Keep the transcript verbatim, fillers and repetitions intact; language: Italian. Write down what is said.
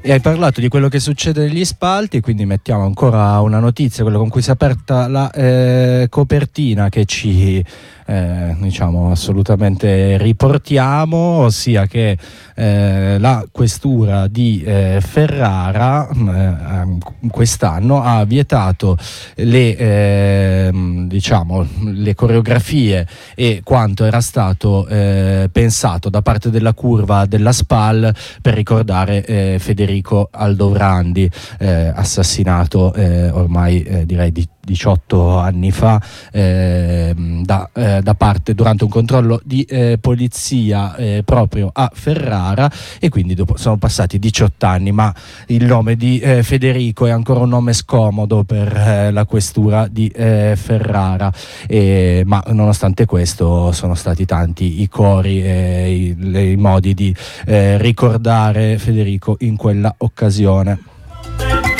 E hai parlato di quello che succede negli spalti, quindi mettiamo ancora una notizia, quello con cui si è aperta la eh, copertina, che ci eh, diciamo assolutamente riportiamo, ossia che eh, la questura di eh, Ferrara eh, quest'anno ha vietato le eh, diciamo le coreografie e quanto era stato eh, pensato da parte della curva della SPAL per ricordare eh, Federico Aldovrandi, eh, assassinato eh, ormai eh, direi di diciotto anni fa eh, da, eh, da parte durante un controllo di eh, polizia eh, proprio a Ferrara, e quindi dopo sono passati diciotto anni, ma il nome di eh, Federico è ancora un nome scomodo per eh, la questura di eh, Ferrara, e, ma nonostante questo sono stati tanti i cori e i, i modi di eh, ricordare Federico in quella occasione.